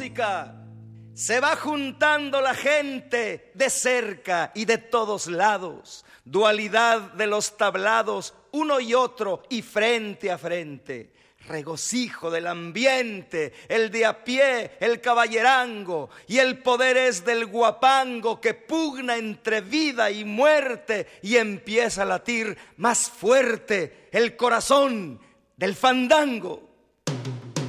música. Se va juntando la gente de cerca y de todos lados. Dualidad de los tablados, uno y otro y frente a frente. Regocijo del ambiente, el de a pie, el caballerango, y el poder es del guapango que pugna entre vida y muerte y empieza a latir más fuerte el corazón del fandango.